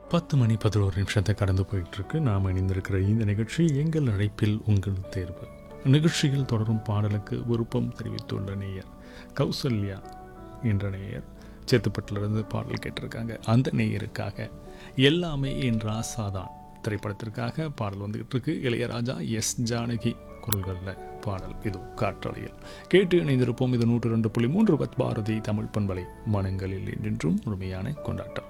10 மணி 11 நிமிஷத்தை கடந்து போயிட்டுருக்கு. நாம் இணைந்திருக்கிற இந்த நிகழ்ச்சி எங்கள் அழைப்பில் உங்கள் தேர்வு. நிகழ்ச்சியில் தொடரும் பாடலுக்கு விருப்பம் தெரிவித்துள்ள நேயர் கௌசல்யா என்ற நேயர் சேத்துப்பட்டிலிருந்து பாடல் கேட்டிருக்காங்க. அந்த நேயருக்காக எல்லாமே என் ராசாதான் திரைப்படத்திற்காக பாடல் வந்துகிட்டு இருக்கு. இளையராஜா எஸ் ஜானகி குரல்களில் பாடல் இது காற்றலையில் கேட்டு இணைந்திருப்போம். இது 102.3 பாரதி தமிழ் பண்பலை மனங்களில் என்றும் முழுமையான கொண்டாட்டம்.